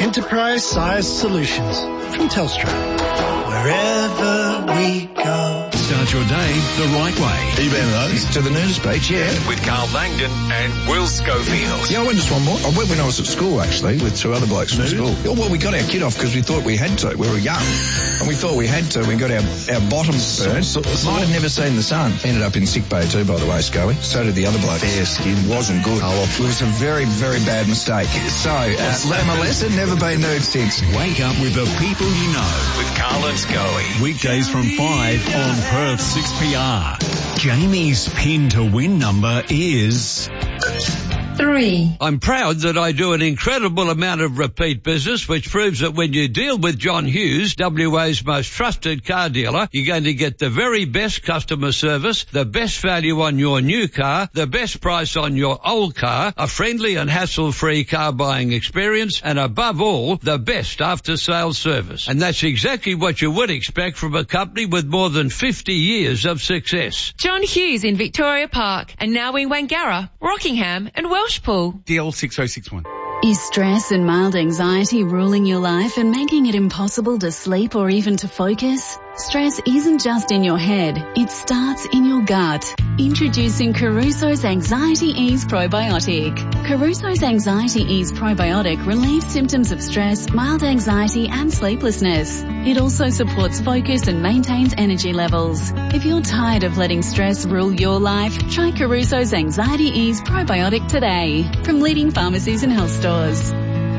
Enterprise-sized solutions from Telstra. Wherever we go. Start your day the right way. Have you been to those? To the nudist beach, yeah. With Carl Langdon and Will Schofield. Yeah, I went to Swanmore. I went when I was at school, actually, with two other blokes from school. Well, we got our kit off because we thought we had to. We were young. And we thought we had to. We got our bottoms burnt. Mine had never seen the sun. Ended up in sick bay too, by the way, Scully. So did the other bloke. Fair skin. Wasn't good. It was a very, very bad mistake. So, learn my lesson. Never been nude since. Wake up with the people you know. With Carl and Scully. Weekdays from 5 on Perth 6PR. Jamie's pin to win number is 3. I'm proud that I do an incredible amount of repeat business, which proves that when you deal with John Hughes, WA's most trusted car dealer, you're going to get the very best customer service, the best value on your new car, the best price on your old car, a friendly and hassle-free car buying experience, and above all, the best after-sales service. And that's exactly what you would expect from a company with more than 50 years of success. John Hughes in Victoria Park and now in Wangara, Rockingham and Welshpool. DL 6061. Is stress and mild anxiety ruling your life and making it impossible to sleep or even to focus? Stress isn't just in your head, it starts in your gut. Introducing Caruso's Anxiety Ease Probiotic. Caruso's Anxiety Ease Probiotic relieves symptoms of stress, mild anxiety and sleeplessness. It also supports focus and maintains energy levels. If you're tired of letting stress rule your life, try Caruso's Anxiety Ease Probiotic today from leading pharmacies and health stores.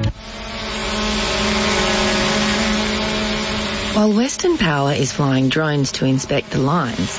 While Western Power is flying drones to inspect the lines,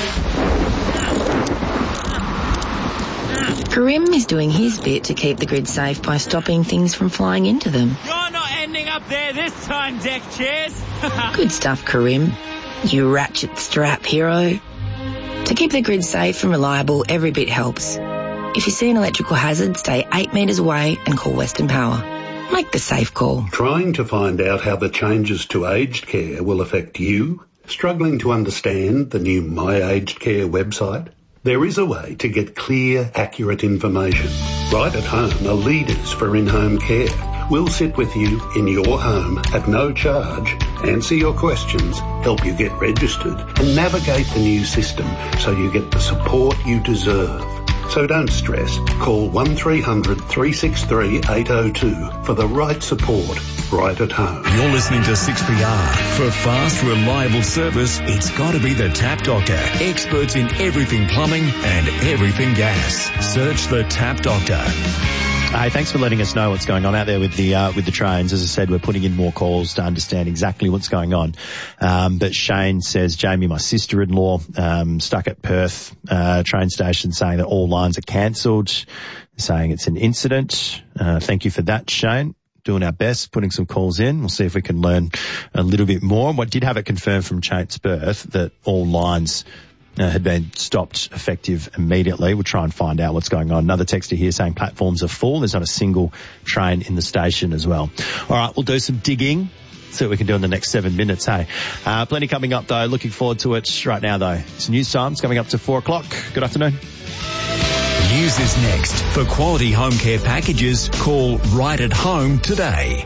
Karim is doing his bit to keep the grid safe by stopping things from flying into them. You're not ending up there this time, deck chairs. Good stuff, Karim. You ratchet strap hero. To keep the grid safe and reliable, every bit helps. If you see an electrical hazard, stay 8 metres away and call Western Power. Make the safe call. Trying to find out how the changes to aged care will affect you? Struggling to understand the new My Aged Care website? There is a way to get clear, accurate information. Right at Home are leaders for in-home care. We'll sit with you in your home at no charge, answer your questions, help you get registered and navigate the new system so you get the support you deserve. So don't stress. Call 1300 363 802 for the right support right at home. You're listening to 6PR. For fast, reliable service, it's got to be the Tap Doctor. Experts in everything plumbing and everything gas. Search the Tap Doctor. Hey, thanks for letting us know what's going on out there with the trains. As I said, we're putting in more calls to understand exactly what's going on. But Shane says, Jamie, my sister-in-law, stuck at Perth train station, saying that all lines are cancelled, saying it's an incident. Thank you for that, Shane. Doing our best, putting some calls in. We'll see if we can learn a little bit more. What did have it confirmed from Chates Perth that all lines had been stopped effective immediately. We'll try and find out what's going on. Another texter here saying platforms are full. There's not a single train in the station as well. All right, we'll do some digging. See what we can do in the next 7 minutes, hey. Plenty coming up, though. Looking forward to it right now, though. It's news time. It's coming up to 4 o'clock. Good afternoon. News is next. For quality home care packages, call Right at Home today.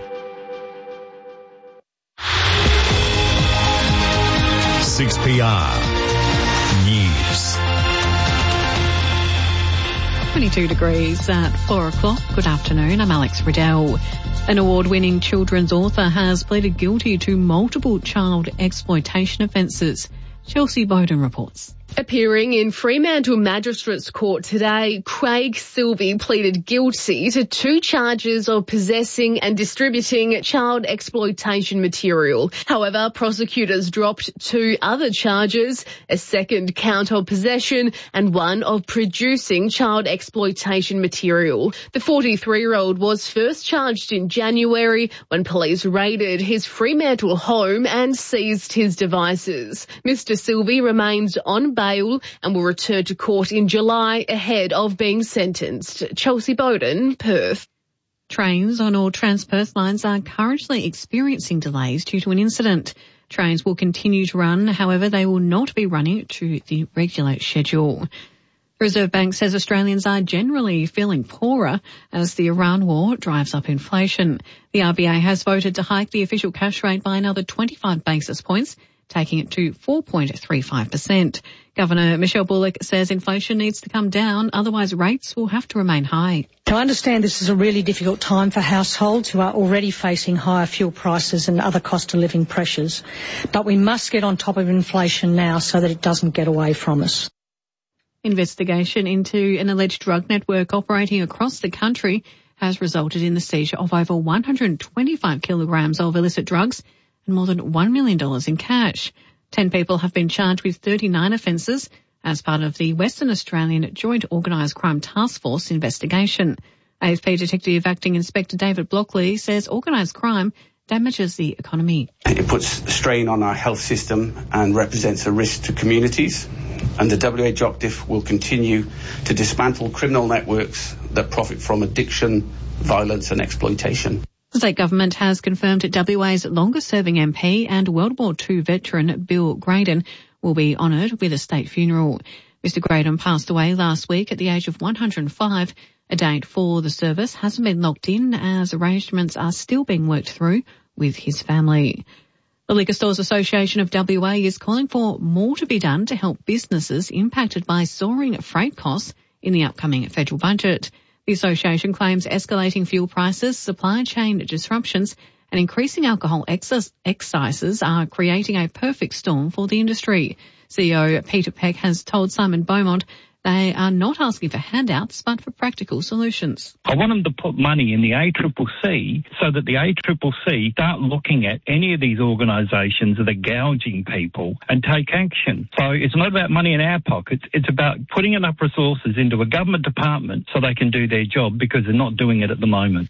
6PR. News. 22 degrees at 4 o'clock. Good afternoon. I'm Alex Riddell. An award-winning children's author has pleaded guilty to multiple child exploitation offences. Chelsea Bowden reports. Appearing in Fremantle Magistrates Court today, Craig Silvey pleaded guilty to 2 charges of possessing and distributing child exploitation material. However, prosecutors dropped 2 other charges, a second count of possession and one of producing child exploitation material. The 43-year-old was first charged in January when police raided his Fremantle home and seized his devices. Mr. Silvey remains on bail and will return to court in July ahead of being sentenced. Chelsea Bowden, Perth. Trains on all Transperth lines are currently experiencing delays due to an incident. Trains will continue to run, however, they will not be running to the regular schedule. The Reserve Bank says Australians are generally feeling poorer as the Iran war drives up inflation. The RBA has voted to hike the official cash rate by another 25 basis points, taking it to 4.35%. Governor Michelle Bullock says inflation needs to come down, otherwise rates will have to remain high. I understand this is a really difficult time for households who are already facing higher fuel prices and other cost of living pressures, but we must get on top of inflation now so that it doesn't get away from us. Investigation into an alleged drug network operating across the country has resulted in the seizure of over 125 kilograms of illicit drugs and more than $1 million in cash. 10 people have been charged with 39 offences as part of the Western Australian Joint Organised Crime Task Force investigation. AFP Detective Acting Inspector David Blockley says organised crime damages the economy. It puts strain on our health system and represents a risk to communities. And the WA JOCDIF will continue to dismantle criminal networks that profit from addiction, violence and exploitation. The state government has confirmed that WA's longest-serving MP and World War II veteran Bill Graydon will be honoured with a state funeral. Mr Graydon passed away last week at the age of 105. A date for the service hasn't been locked in as arrangements are still being worked through with his family. The Liquor Stores Association of WA is calling for more to be done to help businesses impacted by soaring freight costs in the upcoming federal budget. The association claims escalating fuel prices, supply chain disruptions and increasing alcohol excises are creating a perfect storm for the industry. CEO Peter Peck has told Simon Beaumont they are not asking for handouts, but for practical solutions. I want them to put money in the ACCC so that the ACCC start looking at any of these organisations that are gouging people and take action. So it's not about money in our pockets. It's about putting enough resources into a government department so they can do their job because they're not doing it at the moment.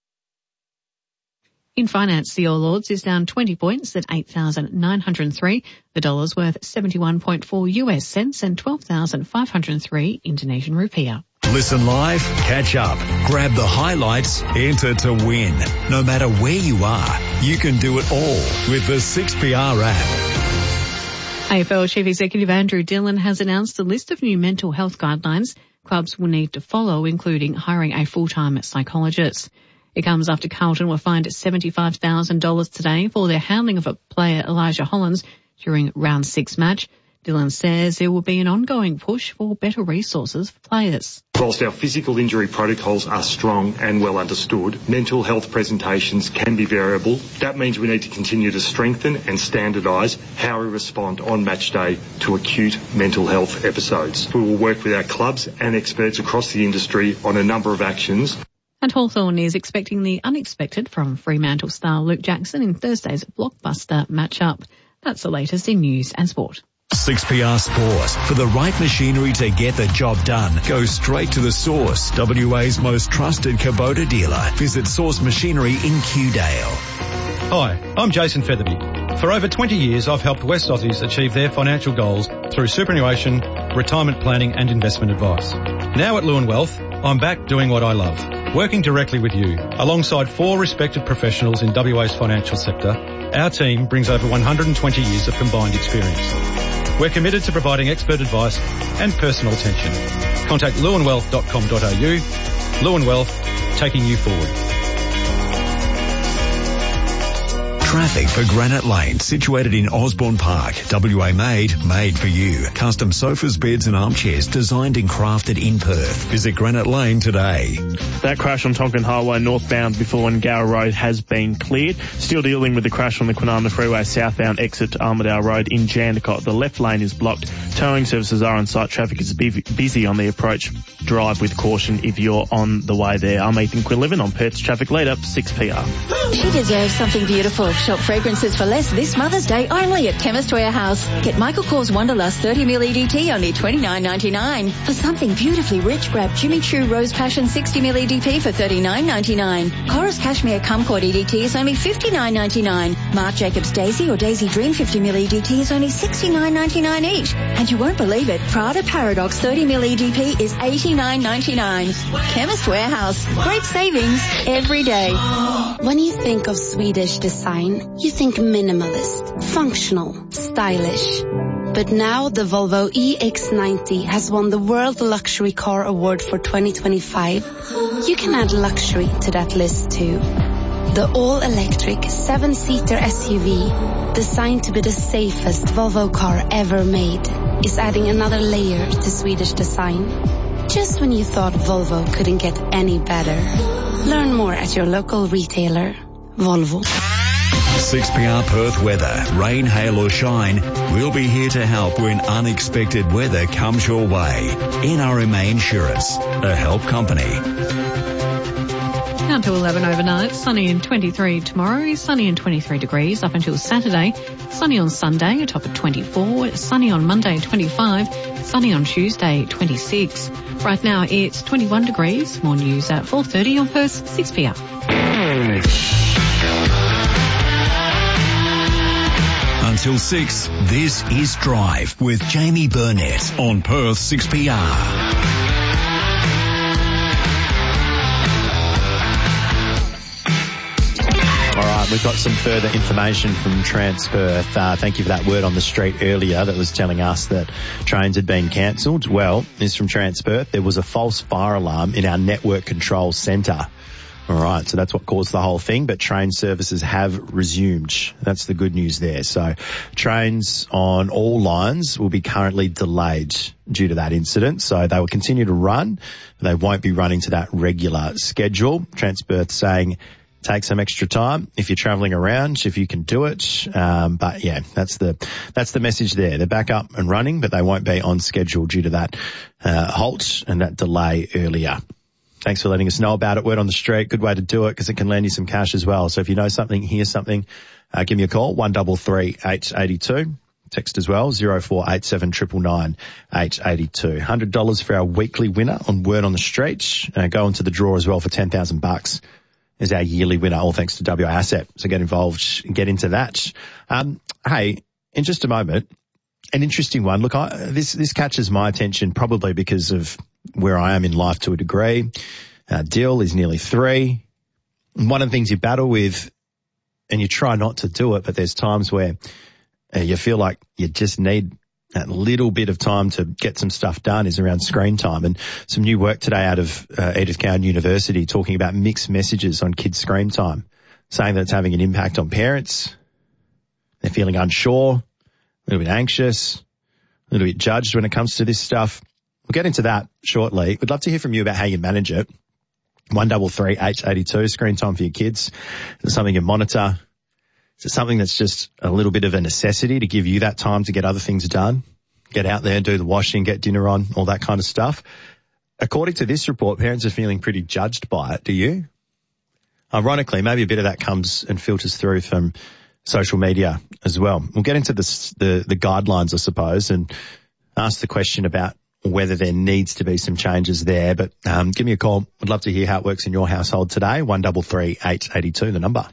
In finance, the All Ords is down 20 points at 8,903. The dollar's worth 71.4 US cents and 12,503 Indonesian rupiah. Listen live, catch up, grab the highlights, enter to win. No matter where you are, you can do it all with the 6PR app. AFL Chief Executive Andrew Dillon has announced a list of new mental health guidelines clubs will need to follow, including hiring a full-time psychologist. It comes after Carlton were fined $75,000 today for their handling of a player, Elijah Hollins, during round 6 match. Dillon says there will be an ongoing push for better resources for players. Whilst our physical injury protocols are strong and well understood, mental health presentations can be variable. That means we need to continue to strengthen and standardise how we respond on match day to acute mental health episodes. We will work with our clubs and experts across the industry on a number of actions. And Hawthorn is expecting the unexpected from Fremantle star Luke Jackson in Thursday's blockbuster matchup. That's the latest in news and sport. 6PR Sport. For the right machinery to get the job done, go straight to the source. WA's most trusted Kubota dealer. Visit Source Machinery in Kewdale. Hi, I'm Jason Featherby. For over 20 years, I've helped West Aussies achieve their financial goals through superannuation, retirement planning and investment advice. Now at Lewin Wealth, I'm back doing what I love, working directly with you. Alongside 4 respected professionals in WA's financial sector, our team brings over 120 years of combined experience. We're committed to providing expert advice and personal attention. Contact lewinwealth.com.au. Lewin Wealth, taking you forward. Traffic for Granite Lane, situated in Osborne Park. WA made for you. Custom sofas, beds and armchairs designed and crafted in Perth. Visit Granite Lane today. That crash on Tonkin Highway northbound before Ngara Road has been cleared. Still dealing with the crash on the Kwinana Freeway southbound exit to Armidale Road in Jandakot. The left lane is blocked. Towing services are on site. Traffic is busy on the approach. Drive with caution if you're on the way there. I'm Ethan Quinlivan on Perth's Traffic Leader, 6PR. She deserves something beautiful. Shop fragrances for less this Mother's Day only at Chemist Warehouse. Get Michael Kors Wanderlust 30ml EDT only $29.99. For something beautifully rich, grab Jimmy Choo Rose Passion 60ml EDP for $39.99. Chorus Cashmere Kumquat EDT is only $59.99. Marc Jacobs Daisy or Daisy Dream 50ml EDT is only $69.99 each. And you won't believe it, Prada Paradox 30ml EDP is $89.99. Chemist Warehouse. Great savings every day. When you think of Swedish design, you think minimalist, functional, stylish. But now the Volvo EX90 has won the World Luxury Car Award for 2025. You can add luxury to that list too. The all-electric 7-seater SUV, designed to be the safest Volvo car ever made, is adding another layer to Swedish design. Just when you thought Volvo couldn't get any better. Learn more at your local retailer. Volvo. 6PR Perth weather. Rain, hail or shine, we'll be here to help when unexpected weather comes your way. NRMA Insurance, a help company. Down to 11 overnight, sunny and 23 tomorrow, sunny and 23 degrees up until Saturday, sunny on Sunday, a top of 24, sunny on Monday, 25, sunny on Tuesday, 26. Right now it's 21 degrees. More news at 4:30 on Perth's 6PR. Until 6, this is Drive with Jamie Burnett on Perth 6PR. We've got some further information from Transperth. Thank you for that word on the street earlier that was telling us that trains had been cancelled. Well, this is from Transperth. There was a false fire alarm in our network control centre. All right, so that's what caused the whole thing, but train services have resumed. That's the good news there. So trains on all lines will be currently delayed due to that incident. So they will continue to run. They won't be running to that regular schedule. Transperth saying take some extra time if you're travelling around, if you can do it. But yeah, that's the message there. They're back up and running, but they won't be on schedule due to that halt and that delay earlier. Thanks for letting us know about it. Word on the street, good way to do it because it can lend you some cash as well. So if you know something, hear something, give me a call, 133 882. Text as well, 0487 999 882. $100 for our weekly winner on Word on the Street. Go into the draw as well for $10,000. Is our yearly winner, all thanks to WA Asset. So get involved and get into that. Hey, in just a moment, an interesting one. Look, this catches my attention probably because of where I am in life to a degree. Dill is nearly 3. And one of the things you battle with, and you try not to do it, but there's times where you feel like you just need that little bit of time to get some stuff done, is around screen time. And some new work today out of Edith Cowan University talking about mixed messages on kids' screen time, saying that it's having an impact on parents. They're feeling unsure, a little bit anxious, a little bit judged when it comes to this stuff. We'll get into that shortly. We'd love to hear from you about how you manage it. 133 882, screen time for your kids. Is it something you monitor? Is it something that's just a little bit of a necessity to give you that time to get other things done? Get out there, do the washing, get dinner on, all that kind of stuff. According to this report, parents are feeling pretty judged by it. Do you? Ironically, maybe a bit of that comes and filters through from social media as well. We'll get into the guidelines, I suppose, and ask the question about whether there needs to be some changes there. But give me a call. I'd love to hear how it works in your household today. 133 882, the number.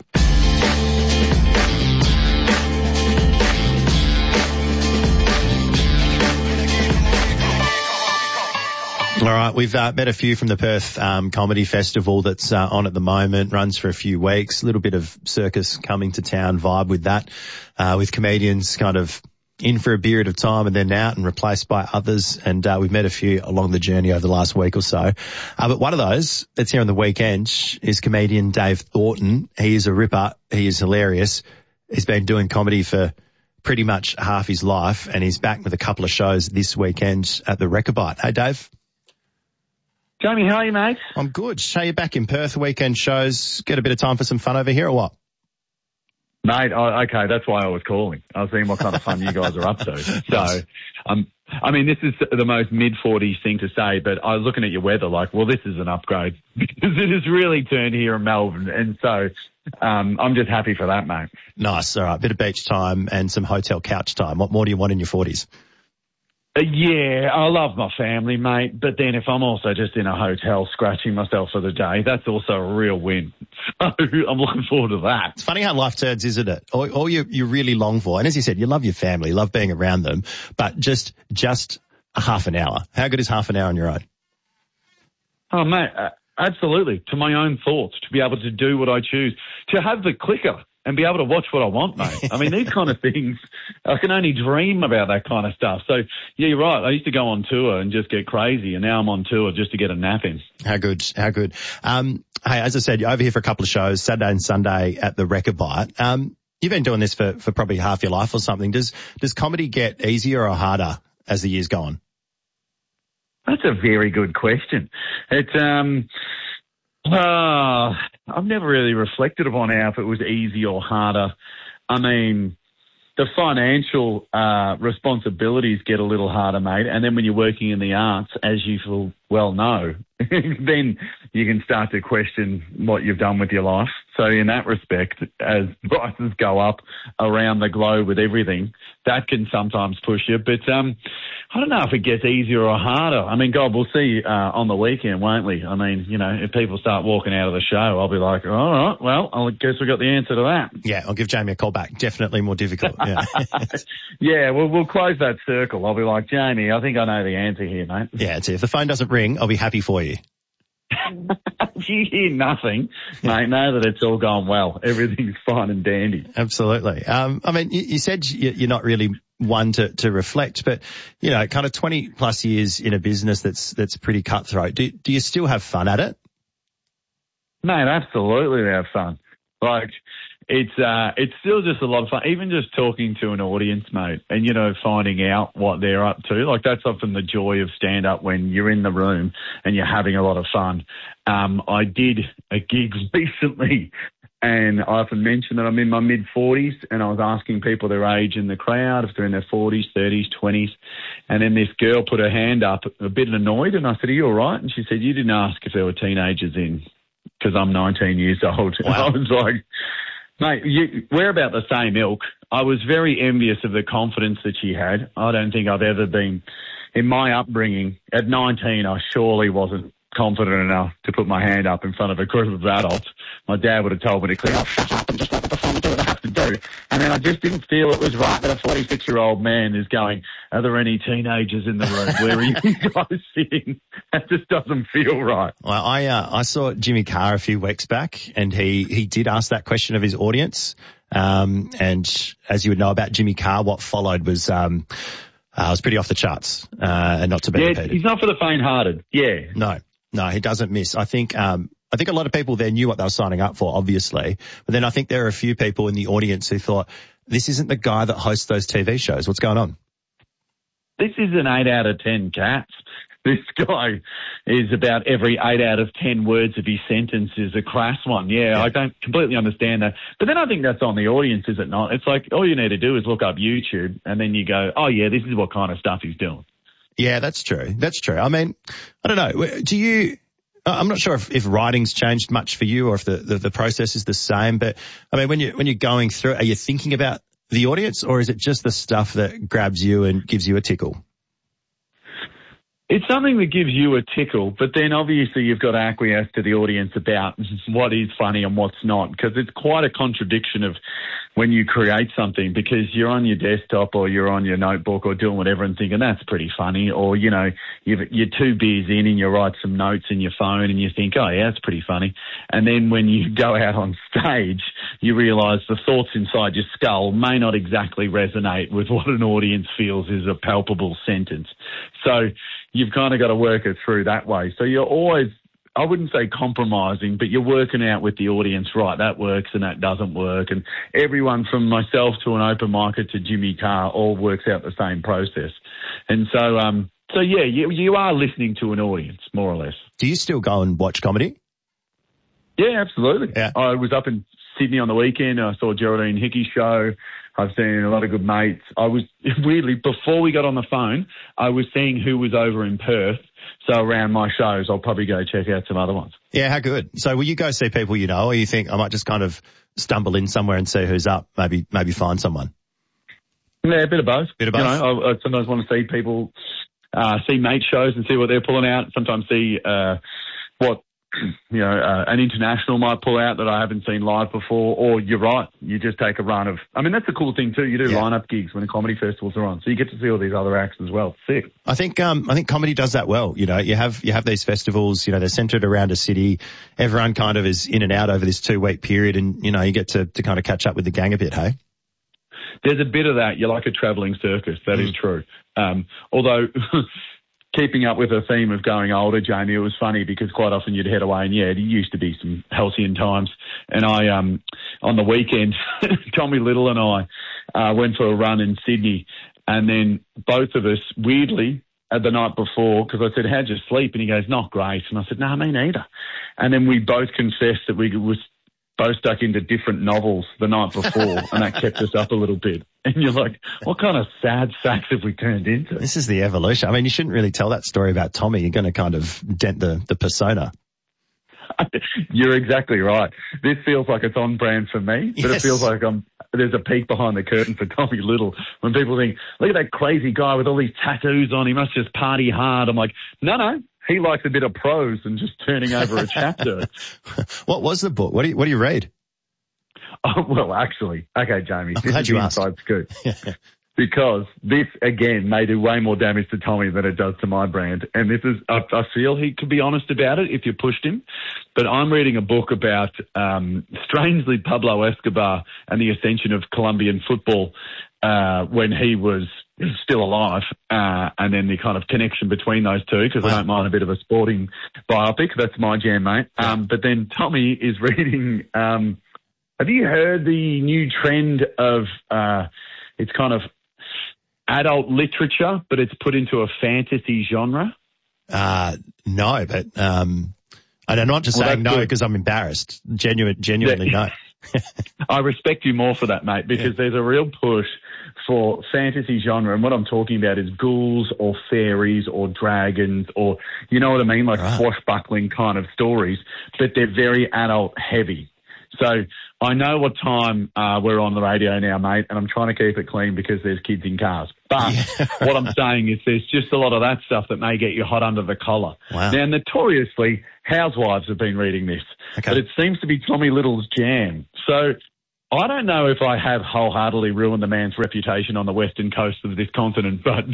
All right, we've met a few from the Perth Comedy Festival that's on at the moment, runs for a few weeks, a little bit of circus coming to town vibe with that, with comedians kind of in for a period of time and then out and replaced by others. And we've met a few along the journey over the last week or so. But one of those that's here on the weekend is comedian Dave Thornton. He is a ripper. He is hilarious. He's been doing comedy for pretty much half his life, and he's back with a couple of shows this weekend at the Rechabite. Hey, Dave. Jamie, how are you, mate? I'm good. So you're back in Perth, weekend shows. Get a bit of time for some fun over here or what? Mate, okay, that's why I was calling. I was seeing what kind of fun you guys are up to. So, I mean, this is the most mid-40s thing to say, but I was looking at your weather like, well, this is an upgrade because it has really turned here in Melbourne. And so I'm just happy for that, mate. Nice. All right. Bit of beach time and some hotel couch time. What more do you want in your 40s? Yeah, I love my family, mate, but then if I'm also just in a hotel scratching myself for the day, that's also a real win. So I'm looking forward to that. It's funny how life turns, isn't it? All you really long for, and as you said, you love your family, you love being around them, but just a half an hour. How good is half an hour on your own? Oh, mate, absolutely. To my own thoughts, to be able to do what I choose, to have the clicker and be able to watch what I want, mate. I mean, these kind of things, I can only dream about that kind of stuff. So, yeah, you're right. I used to go on tour and just get crazy, and now I'm on tour just to get a nap in. How good. Hey, as I said, you're over here for a couple of shows, Saturday and Sunday at the Rechabite. You've been doing this for probably half your life or something. Does comedy get easier or harder as the years go on? That's a very good question. I've never really reflected upon how if it was easy or harder. I mean, the financial responsibilities get a little harder, mate. And then when you're working in the arts, as you full well know, then you can start to question what you've done with your life. So in that respect, as prices go up around the globe with everything, that can sometimes push you. But I don't know if it gets easier or harder. I mean, God, we'll see on the weekend, won't we? I mean, you know, if people start walking out of the show, I'll be like, all right, well, I guess we got the answer to that. Yeah, I'll give Jamie a call back. Definitely more difficult. Yeah, yeah, we'll close that circle. I'll be like, Jamie, I think I know the answer here, mate. Yeah, if the phone doesn't ring, I'll be happy for you. You hear nothing, mate. Know that it's all gone well. Everything's fine and dandy. Absolutely. I mean, you said you're not really one to reflect, but, you know, kind of 20 plus years in a business that's pretty cutthroat. Do you still have fun at it? Mate, absolutely have fun. Like, it's still just a lot of fun. Even just talking to an audience, mate, and, you know, finding out what they're up to. Like, that's often the joy of stand-up when you're in the room and you're having a lot of fun. I did a gig recently, and I often mention that I'm in my mid-40s, and I was asking people their age in the crowd, if they're in their 40s, 30s, 20s, and then this girl put her hand up a bit annoyed, and I said, are you all right? And she said, you didn't ask if there were teenagers in, because I'm 19 years old. Wow. And I was like, mate, we're about the same ilk. I was very envious of the confidence that she had. I don't think I've ever been, in my upbringing, at 19, I surely wasn't confident enough to put my hand up in front of a group of adults. My dad would have told me to clean up, shut up and just let the performer do what they have to do. And then I just didn't feel it was right that a 46-year-old man is going, are there any teenagers in the room? Where are you guys sitting? That just doesn't feel right. Well, I saw Jimmy Carr a few weeks back, and he did ask that question of his audience. And as you would know about Jimmy Carr, what followed was pretty off the charts, and not to be repeated. He's not for the faint-hearted. Yeah. No, he doesn't miss. I think a lot of people there knew what they were signing up for, obviously. But then I think there are a few people in the audience who thought, this isn't the guy that hosts those TV shows. What's going on? This is an 8 out of 10 cats. This guy is about every 8 out of 10 words of his sentence is a crass one. Yeah, I don't completely understand that. But then I think that's on the audience, is it not? It's like all you need to do is look up YouTube and then you go, oh, yeah, this is what kind of stuff he's doing. Yeah, that's true. That's true. I mean, I don't know. I'm not sure if writing's changed much for you or if the process is the same, but I mean, when you're going through, are you thinking about the audience, or is it just the stuff that grabs you and gives you a tickle? It's something that gives you a tickle, but then obviously you've got to acquiesce to the audience about what is funny and what's not, because it's quite a contradiction of when you create something, because you're on your desktop or you're on your notebook or doing whatever and thinking that's pretty funny, or, you know, you're 2 beers in and you write some notes in your phone and you think, oh, yeah, that's pretty funny. And then when you go out on stage, you realise the thoughts inside your skull may not exactly resonate with what an audience feels is a palpable sentence. So you've kind of got to work it through that way. So you're always, I wouldn't say compromising, but you're working out with the audience, right, that works and that doesn't work. And everyone from myself to an open micer to Jimmy Carr all works out the same process. And so yeah, you are listening to an audience, more or less. Do you still go and watch comedy? Yeah, absolutely. Yeah. I was up in Sydney on the weekend. I saw Geraldine Hickey's show. I've seen a lot of good mates. I was, weirdly, before we got on the phone, I was seeing who was over in Perth. So around my shows, I'll probably go check out some other ones. Yeah, how good. So will you go see people you know, or you think I might just kind of stumble in somewhere and see who's up, maybe find someone? Yeah, a bit of both. Bit of both. You know, I sometimes want to see people, see mate shows and see what they're pulling out. Sometimes see what an international might pull out that I haven't seen live before, or you're right, you just take a run of. I mean, that's a cool thing too. You do lineup gigs when the comedy festivals are on, so you get to see all these other acts as well. Sick. I think comedy does that well. You have these festivals. They're centred around a city. Everyone kind of is in and out over this 2-week period, and you get to kind of catch up with the gang a bit. Hey. There's a bit of that. You're like a travelling circus. That is true. Although. Keeping up with the theme of going older, Jamie, it was funny because quite often you'd head away and, there used to be some halcyon times. And I, on the weekend, Tommy Little and I went for a run in Sydney, and then both of us, weirdly, the night before, because I said, how'd you sleep? And he goes, not great. And I said, no, me neither. And then we both confessed that we was both stuck into different novels the night before, and that kept us up a little bit. And you're like, what kind of sad sacks have we turned into? This is the evolution. I mean, you shouldn't really tell that story about Tommy. You're going to kind of dent the persona. You're exactly right. This feels like it's on brand for me, but It feels like there's a peek behind the curtain for Tommy Little when people think, look at that crazy guy with all these tattoos on. He must just party hard. I'm like, no. He likes a bit of prose and just turning over a chapter. What was the book? What do you read? Oh, well, actually, okay, Jamie, this is the inside scoop. Because this, again, may do way more damage to Tommy than it does to my brand. And this is, I feel he could be honest about it if you pushed him. But I'm reading a book about, strangely, Pablo Escobar and the ascension of Colombian football when he was still alive, and then the kind of connection between those two, because I don't mind a bit of a sporting biopic. That's my jam, mate. But then Tommy is reading, have you heard the new trend of, it's kind of adult literature, but it's put into a fantasy genre? No, but, and I'm not just saying no because I'm embarrassed. Genuinely no. I respect you more for that, mate, because there's a real push for fantasy genre, and what I'm talking about is ghouls or fairies or dragons or, you know what I mean, like swashbuckling kind of stories, but they're very adult heavy. So I know what time we're on the radio now, mate, and I'm trying to keep it clean because there's kids in cars. But what I'm saying is there's just a lot of that stuff that may get you hot under the collar. Wow. Now, notoriously, housewives have been reading this, but it seems to be Tommy Little's jam. So I don't know if I have wholeheartedly ruined the man's reputation on the western coast of this continent, but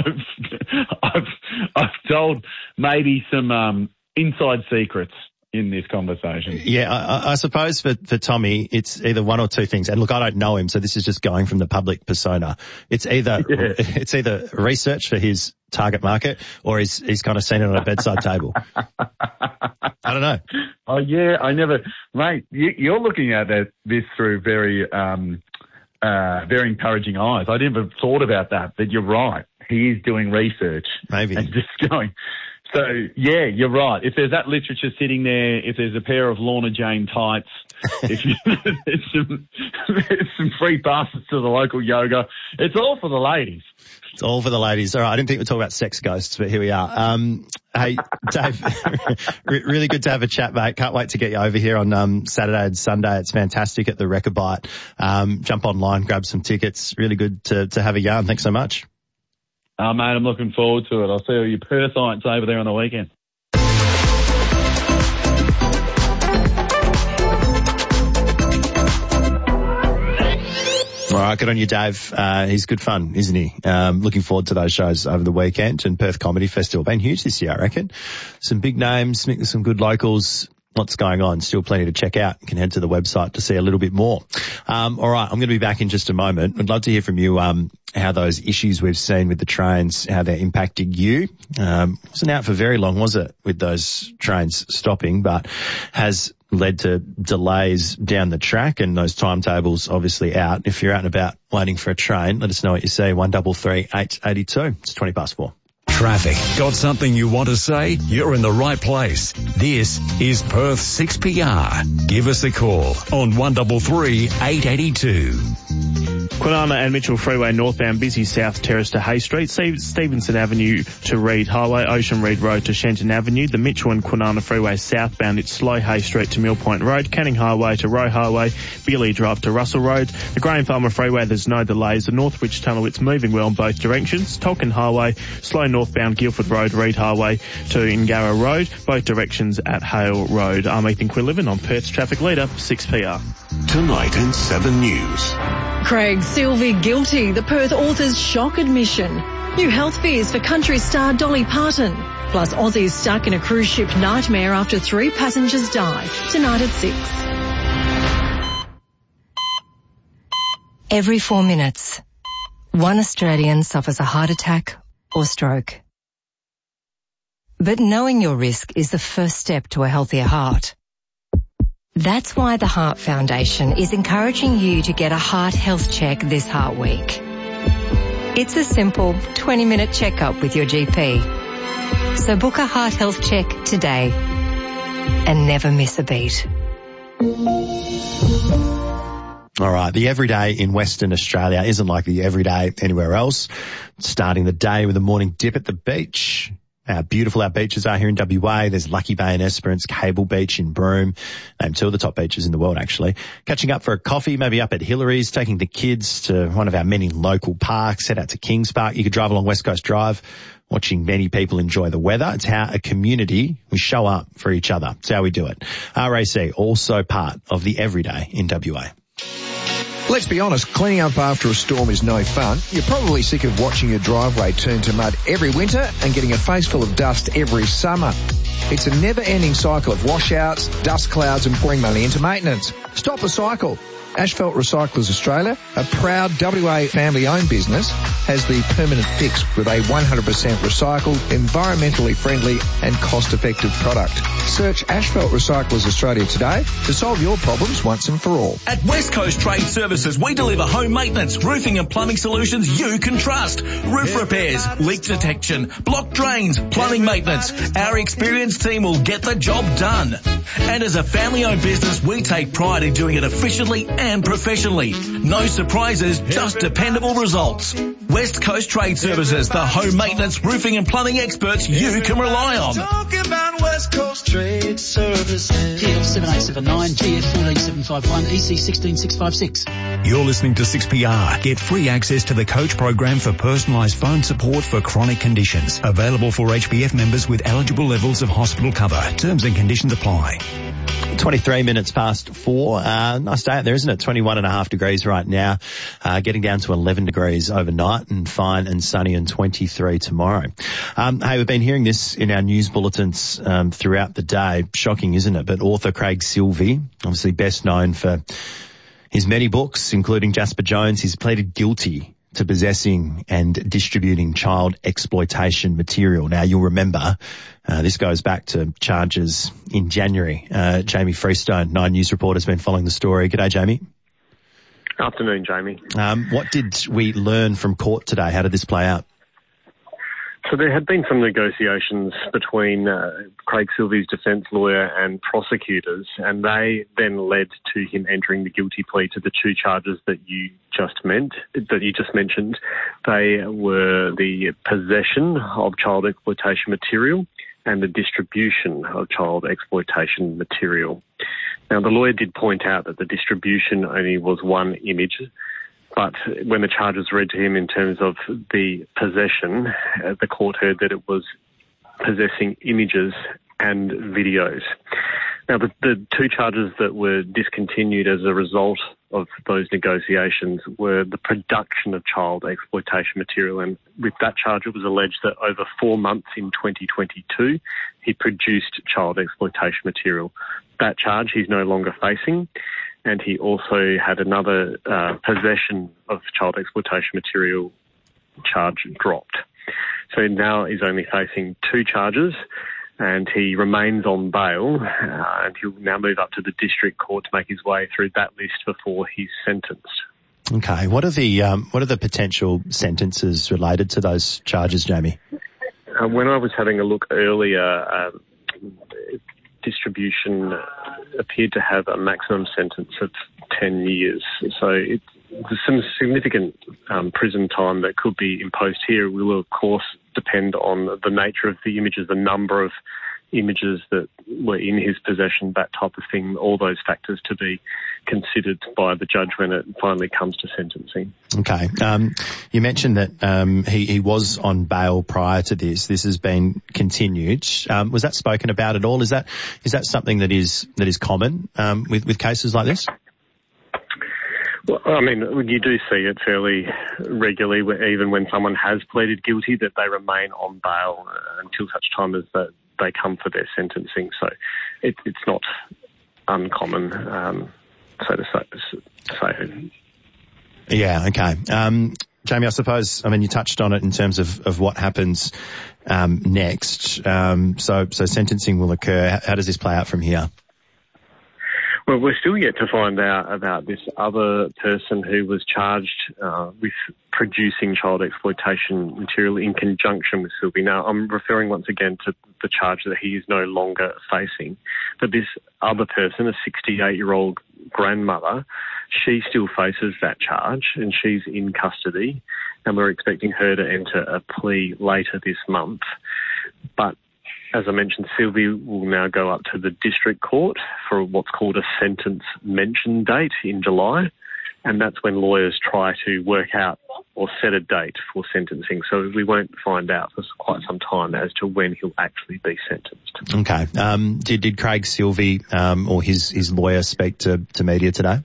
I've told maybe some inside secrets in this conversation. Yeah, I suppose for Tommy, it's either one or two things. And look, I don't know him, so this is just going from the public persona. It's either research for his target market, or he's kind of seen it on a bedside table. I don't know. Oh yeah, I never, mate. You're looking at this through very encouraging eyes. I never thought about that. But you're right. He is doing research, maybe, and just going. So, yeah, you're right. If there's that literature sitting there, if there's a pair of Lorna Jane tights, if there's some free passes to the local yoga, it's all for the ladies. It's all for the ladies. All right, I didn't think we'd talk about sex ghosts, but here we are. Hey, Dave, really good to have a chat, mate. Can't wait to get you over here on Saturday and Sunday. It's fantastic at the Rechabite. Jump online, grab some tickets. Really good to have a yarn. Thanks so much. Mate, I'm looking forward to it. I'll see all you Perthites over there on the weekend. All right, good on you, Dave. He's good fun, isn't he? Looking forward to those shows over the weekend. And Perth Comedy Festival, been huge this year, I reckon. Some big names, some good locals. Lots going on. Still plenty to check out. You can head to the website to see a little bit more. All right, I'm going to be back in just a moment. I'd love to hear from you how those issues we've seen with the trains, how they're impacting you. Wasn't out for very long, was it, with those trains stopping, but has led to delays down the track, and those timetables obviously out. If you're out and about waiting for a train, let us know what you see. 133 882. It's 20:04. Traffic. Got something you want to say? You're in the right place. This is Perth 6PR. Give us a call on 133 882. Kwinana and Mitchell Freeway northbound busy South Terrace to Hay Street, Stevenson Avenue to Reed Highway, Ocean Reed Road to Shenton Avenue, the Mitchell and Kwinana Freeway southbound, it's slow Hay Street to Mill Point Road, Canning Highway to Roe Highway, Bealey Drive to Russell Road, the Graham Farmer Freeway, there's no delays, the Northwich Tunnel, it's moving well in both directions, Tolkien Highway, slow northbound Guildford Road, Reed Highway to Ingara Road, both directions at Hale Road. I'm Ethan Quinlivan on Perth's Traffic Leader, 6PR. Tonight in 7 News. Craig Silvey guilty. The Perth author's shock admission. New health fears for country star Dolly Parton. Plus Aussies stuck in a cruise ship nightmare after 3 passengers die. Tonight at 6. Every 4 minutes, one Australian suffers a heart attack or stroke. But knowing your risk is the first step to a healthier heart. That's why the Heart Foundation is encouraging you to get a heart health check this Heart Week. It's a simple 20-minute checkup with your GP. So book a heart health check today and never miss a beat. All right, the everyday in Western Australia isn't like the everyday anywhere else. Starting the day with a morning dip at the beach. How beautiful our beaches are here in WA. There's Lucky Bay in Esperance, Cable Beach in Broome, named 2 of the top beaches in the world actually. Catching up for a coffee, maybe up at Hillary's, taking the kids to one of our many local parks, head out to Kings Park. You could drive along West Coast Drive, watching many people enjoy the weather. It's how a community, we show up for each other. It's how we do it. RAC, also part of the everyday in WA. Let's be honest, cleaning up after a storm is no fun. You're probably sick of watching your driveway turn to mud every winter and getting a face full of dust every summer. It's a never-ending cycle of washouts, dust clouds and pouring money into maintenance. Stop the cycle. Asphalt Recyclers Australia, a proud WA family-owned business, has the permanent fix with a 100% recycled, environmentally friendly and cost-effective product. Search Asphalt Recyclers Australia today to solve your problems once and for all. At West Coast Trade Services, we deliver home maintenance, roofing and plumbing solutions you can trust. Roof repairs, leak detection, blocked drains, plumbing maintenance. Our experienced team will get the job done. And as a family-owned business, we take pride in doing it efficiently and professionally. No surprises, just dependable results. West Coast Trade Services, the home maintenance, roofing and plumbing experts you can rely on. Talking about West Coast Trade Services. PL 7879, GF 14751, EC 16656. You're listening to 6PR. Get free access to the coach program for personalised phone support for chronic conditions. Available for HBF members with eligible levels of hospital cover. Terms and conditions apply. 23 minutes past 4. Nice day out there, isn't it? 21.5 degrees right now. Getting down to 11 degrees overnight and fine and sunny and 23 tomorrow. Hey, we've been hearing this in our news bulletins throughout the day. Shocking, isn't it? But author Craig Silvey, obviously best known for his many books, including Jasper Jones, he's pleaded guilty to possessing and distributing child exploitation material. Now, you'll remember this goes back to charges in January. Jamie Freestone, 9 News reporter, has been following the story. G'day, Jamie. Afternoon, Jamie. What did we learn from court today? How did this play out? So there had been some negotiations between Craig Silvey's defence lawyer and prosecutors, and they then led to him entering the guilty plea to the 2 charges that you just mentioned. They were the possession of child exploitation material and the distribution of child exploitation material. Now, the lawyer did point out that the distribution only was one image, but when the charges read to him in terms of the possession, the court heard that it was possessing images and videos. Now, the 2 charges that were discontinued as a result of those negotiations were the production of child exploitation material, and with that charge it was alleged that over 4 months in 2022 he produced child exploitation material. That charge he's no longer facing, and he also had another possession of child exploitation material charge dropped. So now he's only facing 2 charges, and he remains on bail, and he'll now move up to the district court to make his way through that list before he's sentenced. Okay, what are the potential sentences related to those charges, Jamie? When I was having a look earlier, distribution appeared to have a maximum sentence of 10 years. So some significant prison time that could be imposed here. It will, of course, depend on the nature of the images, the number of images that were in his possession, that type of thing, all those factors to be considered by the judge when it finally comes to sentencing. Okay. You mentioned that he was on bail prior to this. This has been continued. Was that spoken about at all? Is that something that is common with cases like this? Well, I mean, you do see it fairly regularly, even when someone has pleaded guilty, that they remain on bail until such time as that they come for their sentencing. So it's not uncommon, so to say. Yeah, okay. Jamie, I suppose, you touched on it in terms of what happens next. So sentencing will occur. How does this play out from here? Well, we're still yet to find out about this other person who was charged with producing child exploitation material in conjunction with Sylvie. Now, I'm referring once again to the charge that he is no longer facing. But this other person, a 68-year-old grandmother, she still faces that charge and she's in custody, and we're expecting her to enter a plea later this month. But as I mentioned, Sylvie will now go up to the district court for what's called a sentence mention date in July, and that's when lawyers try to work out or set a date for sentencing. So we won't find out for quite some time as to when he'll actually be sentenced. Okay. Did Craig Silvey or his lawyer speak to media today?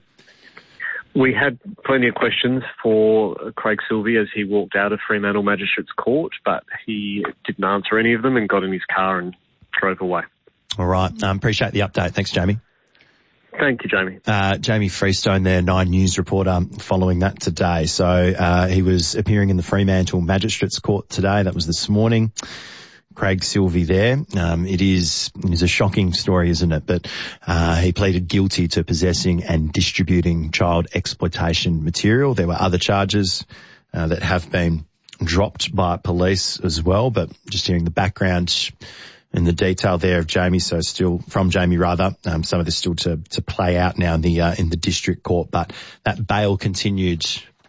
We had plenty of questions for Craig Silvey as he walked out of Fremantle Magistrates Court, but he didn't answer any of them and got in his car and drove away. All right. Appreciate the update. Thanks, Jamie. Thank you, Jamie. Jamie Freestone there, Nine News reporter, following that today. So he was appearing in the Fremantle Magistrates Court today. That was this morning. Craig Silvey there. It is a shocking story, isn't it? But he pleaded guilty to possessing and distributing child exploitation material. There were other charges that have been dropped by police as well, but just hearing the background and the detail there of Jamie, so still from Jamie rather, some of this still to play out now in the district court, but that bail continued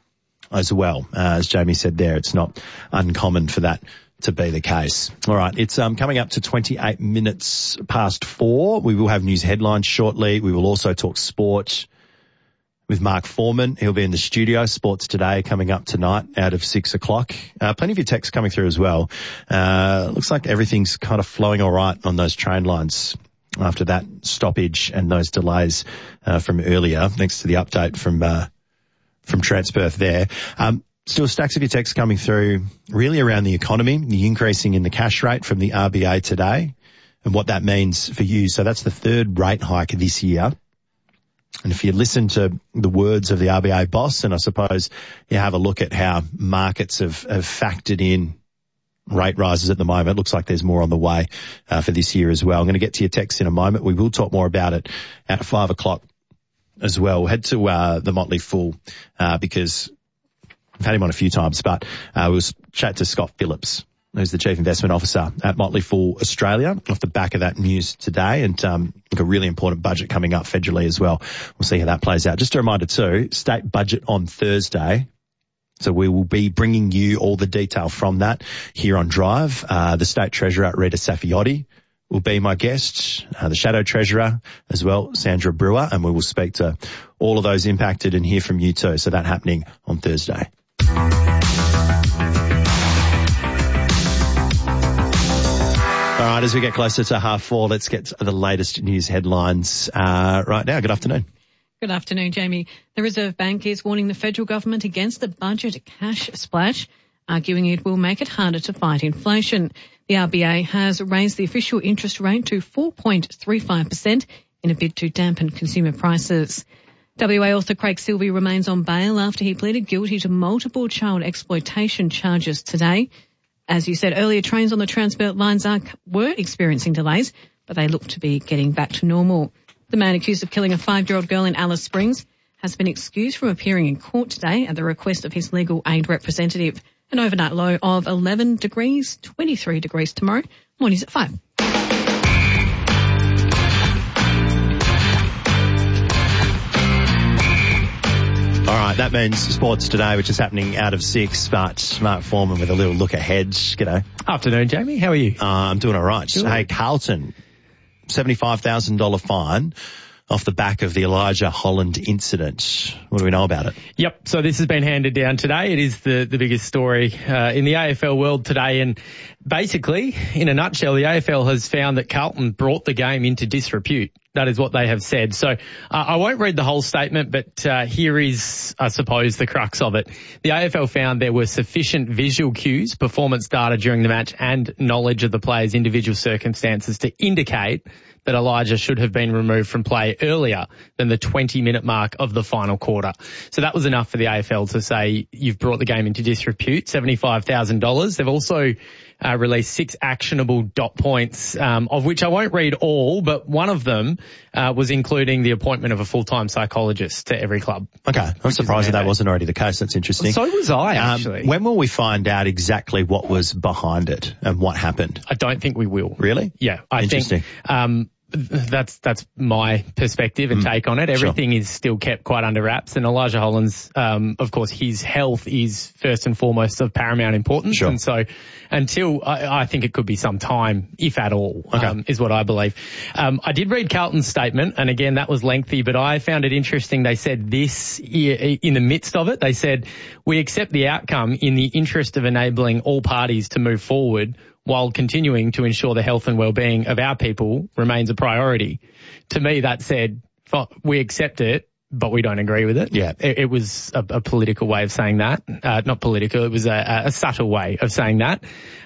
as well. As Jamie said there, it's not uncommon for that to be the case. All right, it's coming up to 28 minutes past 4. We will have news headlines shortly. We will also talk sport with Mark Foreman. He'll be in the studio. Sports Today coming up tonight out of 6 o'clock. Plenty of your texts coming through as well. Looks like everything's kind of flowing all right on those train lines after that stoppage and those delays from earlier. Thanks to the update from Transperth there. Still stacks of your texts coming through really around the economy, the increasing in the cash rate from the RBA today and what that means for you. So that's the third rate hike this year. And if you listen to the words of the RBA boss, and I suppose you have a look at how markets have factored in rate rises at the moment, it looks like there's more on the way for this year as well. I'm going to get to your texts in a moment. We will talk more about it at 5 o'clock as well. We'll head to the Motley Fool because I've had him on a few times, but we'll chat to Scott Phillips, who's the Chief Investment Officer at Motley Fool Australia, off the back of that news today, and a really important budget coming up federally as well. We'll see how that plays out. Just a reminder too, state budget on Thursday. So we will be bringing you all the detail from that here on Drive. The State Treasurer, Rita Safiotti, will be my guest, the Shadow Treasurer as well, Sandra Brewer, and we will speak to all of those impacted and hear from you too. So that happening on Thursday. All right, as we get closer to 4:30, let's get to the latest news headlines right now. Good afternoon. Good afternoon, Jamie. The Reserve Bank is warning the federal government against the budget cash splash, arguing it will make it harder to fight inflation. The RBA has raised the official interest rate to 4.35% in a bid to dampen consumer prices. WA author Craig Silvey remains on bail after he pleaded guilty to multiple child exploitation charges today. As you said earlier, trains on the Transperth lines were experiencing delays, but they look to be getting back to normal. The man accused of killing a 5-year-old girl in Alice Springs has been excused from appearing in court today at the request of his legal aid representative. An overnight low of 11 degrees, 23 degrees tomorrow. Mornings at 5. All right, that means sports today, which is happening out of 6, but Mark Foreman with a little look ahead. G'day. Afternoon, Jamie. How are you? I'm doing all right. Good. Hey, Carlton, $75,000 fine off the back of the Elijah Holland incident. What do we know about it? Yep. So this has been handed down today. It is the biggest story in the AFL world today. And basically, in a nutshell, the AFL has found that Carlton brought the game into disrepute. That is what they have said. So I won't read the whole statement, but here is, I suppose, the crux of it. The AFL found there were sufficient visual cues, performance data during the match, and knowledge of the player's individual circumstances to indicate that Elijah should have been removed from play earlier than the 20-minute mark of the final quarter. So that was enough for the AFL to say you've brought the game into disrepute, $75,000. They've also released 6 actionable dot points, of which I won't read all, but one of them was including the appointment of a full-time psychologist to every club. Okay, I'm surprised that wasn't already the case. That's interesting. So was I, actually. When will we find out exactly what was behind it and what happened? I don't think we will. Really? Yeah, I Interesting. think that's my perspective and take on it. Everything is still kept quite under wraps, and Elijah Holland's, of course, his health is first and foremost of paramount importance. Sure. And so until I think it could be some time, if at all, is what I believe. I did read Carlton's statement, and again, that was lengthy, but I found it interesting. They said this in the midst of it. They said, we accept the outcome in the interest of enabling all parties to move forward while continuing to ensure the health and well-being of our people remains a priority. To me, that said, we accept it, but we don't agree with it. Yeah. It was a political way of saying that. Not political, it was a subtle way of saying that.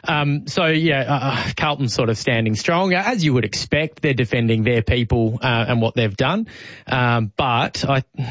Carlton's sort of standing strong. As you would expect, they're defending their people and what they've done. But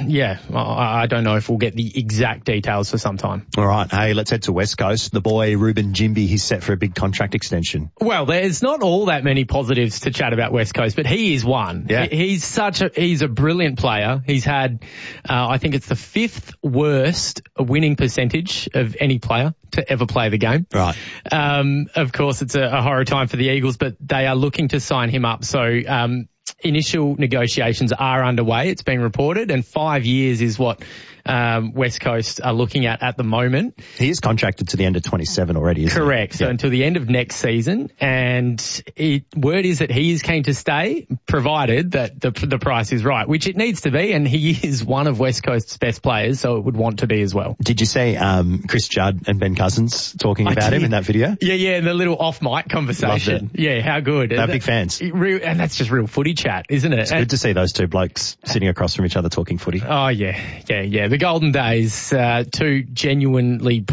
I don't know if we'll get the exact details for some time. All right. Hey, let's head to West Coast. The boy, Ruben Jimby, he's set for a big contract extension. Well, there's not all that many positives to chat about West Coast, but he is one. Yeah. He's a brilliant player. He's had I think it's the 5th worst winning percentage of any player to ever play the game. Right. Of course, it's a horror time for the Eagles, but they are looking to sign him up. So initial negotiations are underway. It's been reported, and 5 years is what West Coast are looking at the moment. He is contracted to the end of 27 already, isn't Correct. he? So until the end of next season. And word is that he is keen to stay, provided that the price is right, which it needs to be. And he is one of West Coast's best players, so it would want to be as well. Did you see Chris Judd and Ben Cousins talking about him in that video? Yeah, the little off-mic conversation. Loved it. Yeah, how good. They're big fans. And that's just real footy chat, isn't it? It's good to see those two blokes sitting across from each other talking footy. Oh, yeah. The golden days, two genuinely